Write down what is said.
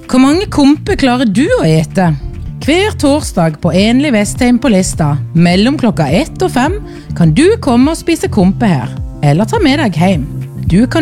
Hvor mange kompe klarer du å ete? Hver torsdag på Enlig Vestheim på Lista, mellom klokka 1 og 5, kan du komme og spise kompe her, eller ta med deg hjem. Du kan